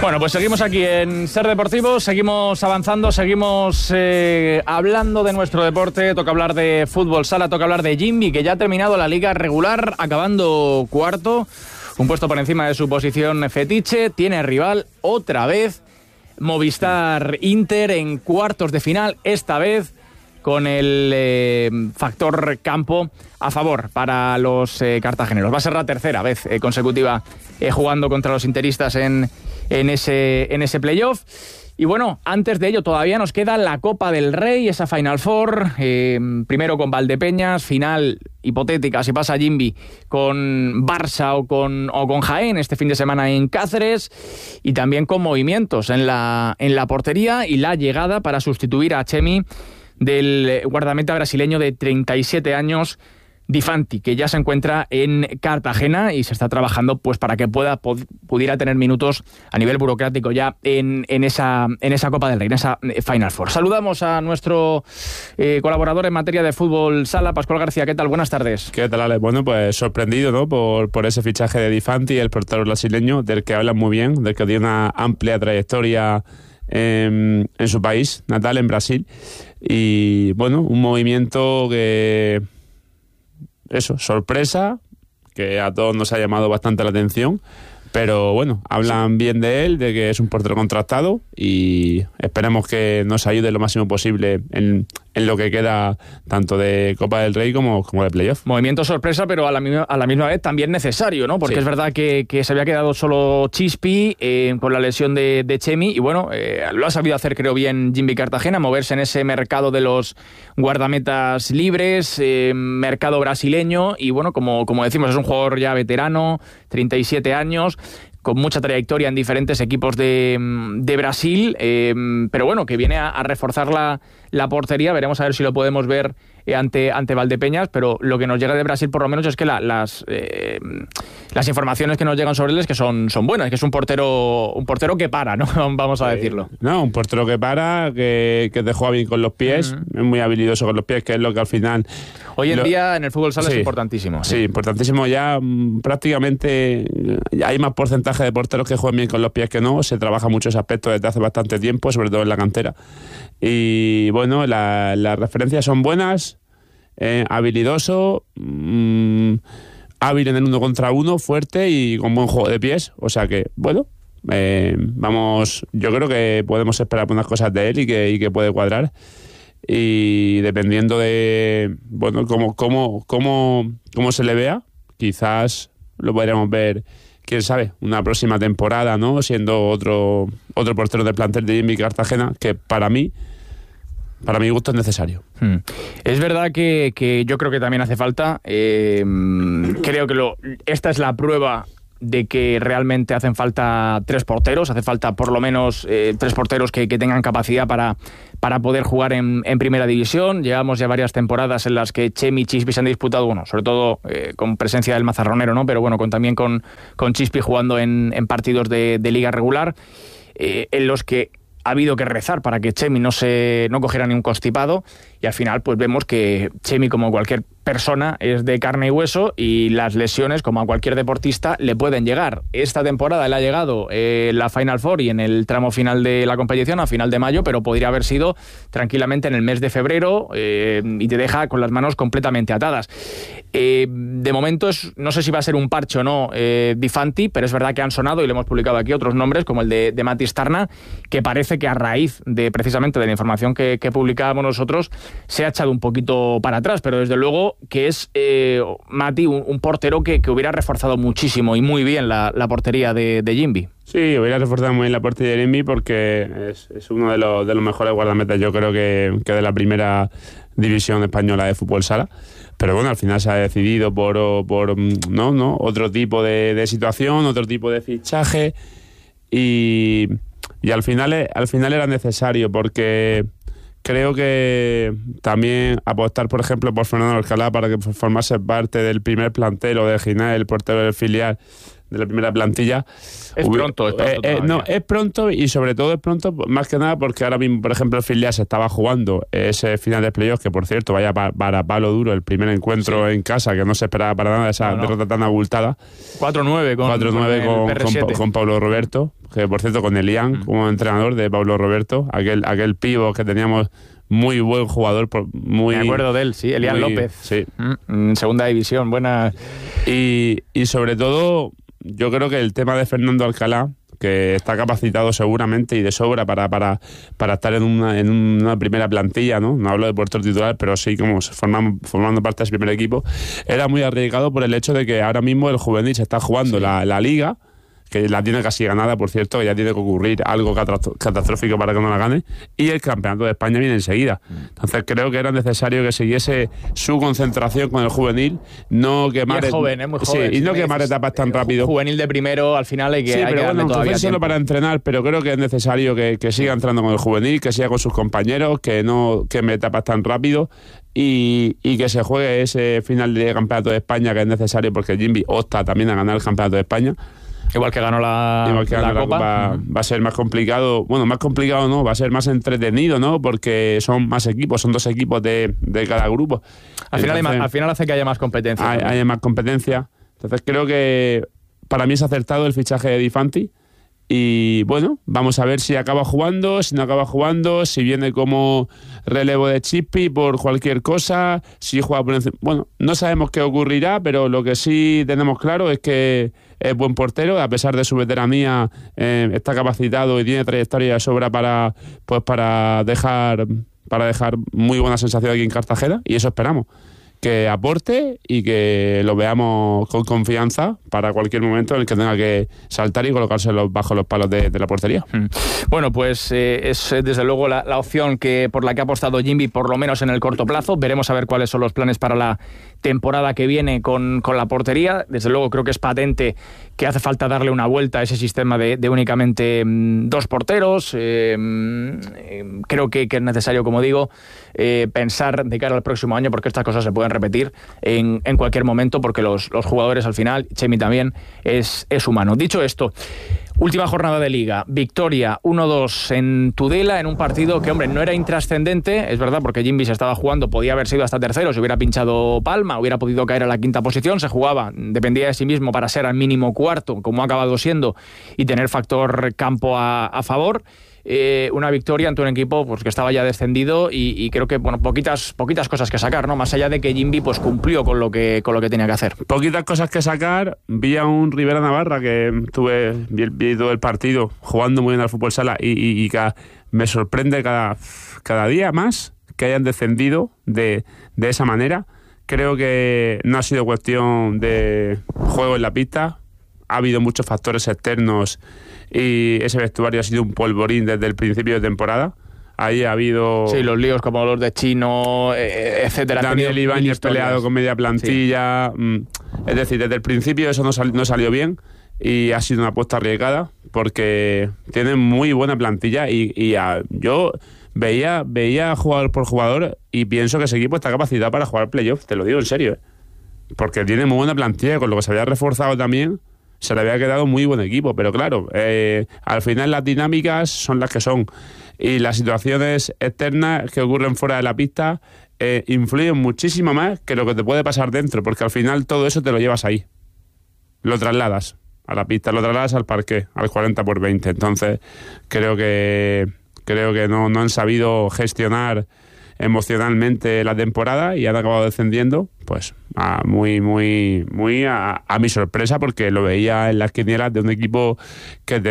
Bueno, pues seguimos aquí en Ser Deportivo, seguimos avanzando, seguimos hablando de nuestro deporte. Toca hablar de fútbol sala, toca hablar de Jimby, que ya ha terminado la liga regular, acabando cuarto, un puesto por encima de su posición fetiche. Tiene rival otra vez, Movistar Inter, en cuartos de final, esta vez con el factor campo a favor para los cartageneros. Va a ser la tercera vez consecutiva jugando contra los interistas en ese playoff. Y bueno, antes de ello todavía nos queda la Copa del Rey, esa Final Four, primero con Valdepeñas, final hipotética si pasa Jimby con Barça o con Jaén este fin de semana en Cáceres, y también con movimientos en la portería y la llegada para sustituir a Chemi del guardameta brasileño de 37 años, Di Fanti, que ya se encuentra en Cartagena y se está trabajando pues para que pudiera tener minutos a nivel burocrático ya en esa Copa del Rey, en esa Final Four. Saludamos a nuestro colaborador en materia de fútbol sala, Pascual García. ¿Qué tal? Buenas tardes. ¿Qué tal, Ale? Bueno, pues sorprendido, ¿no? por ese fichaje de Di Fanti, el portero brasileño, del que hablan muy bien, del que tiene una amplia trayectoria en su país natal, en Brasil. Y bueno, un movimiento que... eso, sorpresa, que a todos nos ha llamado bastante la atención, pero bueno, hablan bien de él, de que es un portero contrastado, y esperemos que nos ayude lo máximo posible en lo que queda tanto de Copa del Rey como de playoff. Movimiento sorpresa, pero a la misma vez también necesario, ¿no? Porque sí, es verdad que se había quedado solo Chispi con la lesión de Chemi, y bueno, lo ha sabido hacer, creo, bien Jimby Cartagena, moverse en ese mercado de los guardametas libres, mercado brasileño, y bueno, como decimos, es un jugador ya veterano, 37 años, con mucha trayectoria en diferentes equipos de Brasil, pero bueno, que viene a reforzar la portería. Veremos a ver si lo podemos ver ante Valdepeñas, pero lo que nos llega de Brasil por lo menos es que las informaciones que nos llegan sobre él es que son buenas, que es un portero que para, ¿no? Vamos a decirlo. No, un portero que para, que te juega bien con los pies, es muy habilidoso con los pies, que es lo que al final... Hoy en día en el fútbol sala es importantísimo. Sí, importantísimo. Ya prácticamente hay más porcentaje de porteros que juegan bien con los pies que no. Se trabaja mucho ese aspecto desde hace bastante tiempo, sobre todo en la cantera. Y bueno, las referencias son buenas, habilidoso, hábil en el 1 contra 1, fuerte y con buen juego de pies. O sea que, bueno, yo creo que podemos esperar unas cosas de él y que puede cuadrar. Y dependiendo de, bueno, cómo se le vea, quizás lo podríamos ver, quién sabe, una próxima temporada, ¿no? Siendo otro portero del plantel de Jimby Cartagena, que para mi gusto es necesario. Es verdad que yo creo que también hace falta. Creo que esta es la prueba de que realmente hacen falta 3 porteros, hace falta por lo menos 3 porteros que tengan capacidad para poder jugar en primera división. Llevamos ya varias temporadas en las que Chemi y Chispi se han disputado, bueno, sobre todo con presencia del mazarronero, ¿no? Pero bueno, también con Chispi jugando en partidos de liga regular, en los que ha habido que rezar para que Chemi no cogiera ni un constipado, y al final pues vemos que Chemi, como cualquier persona, es de carne y hueso, y las lesiones, como a cualquier deportista, le pueden llegar. Esta temporada le ha llegado la Final Four y en el tramo final de la competición, a final de mayo, pero podría haber sido tranquilamente en el mes de febrero, y te deja con las manos completamente atadas. De momento no sé si va a ser un parche o no Di Fanti, pero es verdad que han sonado, y le hemos publicado aquí, otros nombres como el de Matis Tarna, que parece que a raíz de precisamente de la información que publicábamos nosotros se ha echado un poquito para atrás, pero desde luego que es Mati un portero que hubiera reforzado muchísimo y muy bien la portería de Jimby. Sí, hubiera reforzado muy bien la portería de Jimby, porque es uno de los mejores guardametas, yo creo que de la primera división española de fútbol sala. Pero bueno, al final se ha decidido por otro tipo de situación, otro tipo de fichaje, y al final era necesario, porque creo que también apostar, por ejemplo, por Fernando Alcalá para que formase parte del primer plantel, o de Ginés, el portero del filial de la primera plantilla. Es pronto. No, es pronto, y sobre todo es pronto más que nada porque ahora mismo, por ejemplo, el filial se estaba jugando ese final de playoff, que por cierto, vaya para palo duro, el primer encuentro en casa, que no se esperaba para nada esa derrota tan abultada. 4-9 con Paulo Roberto, que por cierto con Elian como entrenador de Paulo Roberto, aquel pivo que teníamos, muy buen jugador, me acuerdo de él, sí, Elian López, sí. En segunda división, buena. Y sobre todo, yo creo que el tema de Fernando Alcalá, que está capacitado seguramente y de sobra para estar en una primera plantilla, no hablo de portero titular, pero sí como formando parte de ese primer equipo, era muy arriesgado por el hecho de que ahora mismo el juvenil se está jugando la Liga, que la tiene casi ganada, por cierto, que ya tiene que ocurrir algo catastrófico para que no la gane, y el Campeonato de España viene enseguida. Entonces creo que era necesario que siguiese su concentración con el juvenil, no quemar... Es muy joven. Sí, y no quemar etapas tan rápido. Juvenil de primero, al final hay que darle todavía solo para entrenar, pero creo que es necesario que siga entrando con el juvenil, que siga con sus compañeros, que no queme etapas tan rápido, y que se juegue ese final de Campeonato de España, que es necesario porque Jimby opta también a ganar el Campeonato de España. Igual que ganó la Copa. Va a ser más complicado. Bueno, más complicado no, va a ser más entretenido, ¿no? Porque son más equipos, son 2 equipos de cada grupo. Al final hace que haya más competencia. Hay más competencia. Entonces creo que para mí es acertado el fichaje de Di Fanti. Y bueno, vamos a ver si acaba jugando, si no acaba jugando, si viene como relevo de Chippy por cualquier cosa, si juega por encima. Bueno, no sabemos qué ocurrirá, pero lo que sí tenemos claro es que es buen portero, a pesar de su veteranía, está capacitado y tiene trayectoria de sobra para dejar muy buena sensación aquí en Cartagena, y eso esperamos. Que aporte y que lo veamos con confianza para cualquier momento en el que tenga que saltar y colocarse bajo los palos de la portería. Bueno, pues es desde luego la opción por la que ha apostado Jimby, por lo menos en el corto plazo. Veremos a ver cuáles son los planes para la temporada que viene con la portería. Desde luego creo que es patente que hace falta darle una vuelta a ese sistema de únicamente 2 porteros. Creo que es necesario, como digo, pensar de cara al próximo año, porque estas cosas se pueden repetir en cualquier momento, porque los jugadores al final, Chemi también, es humano. Dicho esto, última jornada de Liga, victoria 1-2 en Tudela, en un partido que, hombre, no era intrascendente, es verdad, porque Jimby se estaba jugando, podía haber sido hasta tercero, si hubiera pinchado palma, hubiera podido caer a la 5ª posición, se jugaba, dependía de sí mismo para ser al mínimo 4º, como ha acabado siendo, y tener factor campo a favor. Una victoria ante un equipo pues que estaba ya descendido, y creo que poquitas cosas que sacar, ¿no? Más allá de que Jimby pues cumplió con lo que tenía que hacer. Poquitas cosas que sacar. Vi a un Rivera Navarra que vi todo el partido jugando muy bien al fútbol sala, y me sorprende cada día más que hayan descendido de esa manera. Creo que no ha sido cuestión de juego en la pista, ha habido muchos factores externos y ese vestuario ha sido un polvorín desde el principio de temporada. Ahí ha habido... Sí, los líos como los de Chino, etcétera. Daniel Ibáñez peleado con media plantilla. Sí. Es decir, desde el principio eso no salió bien, y ha sido una apuesta arriesgada porque tienen muy buena plantilla, yo veía jugador por jugador y pienso que ese equipo está capacitado para jugar playoff, te lo digo en serio, porque tiene muy buena plantilla, con lo que se había reforzado también se le había quedado muy buen equipo, pero claro, al final las dinámicas son las que son, y las situaciones externas que ocurren fuera de la pista influyen muchísimo más que lo que te puede pasar dentro, porque al final todo eso te lo llevas ahí, lo trasladas a la pista, lo trasladas al parqué, al 40/20. Entonces creo que no han sabido gestionar emocionalmente la temporada y han acabado descendiendo, pues muy a mi sorpresa, porque lo veía en las quinielas de un equipo que